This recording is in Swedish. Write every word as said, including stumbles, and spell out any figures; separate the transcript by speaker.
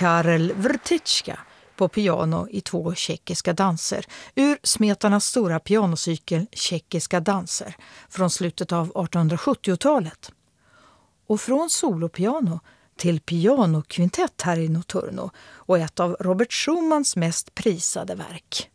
Speaker 1: Karel Wrtička på piano i två tjeckiska danser ur Smetarnas stora pianocykel Tjeckiska danser från slutet av artonhundrasjuttiotalet. Och från solopiano till pianokvintett här i Notturno och ett av Robert Schumans mest prisade verk.